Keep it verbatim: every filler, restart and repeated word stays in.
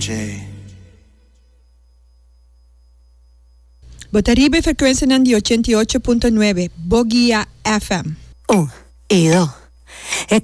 J. Botaribe frequenza nandi ottantotto virgola nove, Bogia F M. Un, y dos.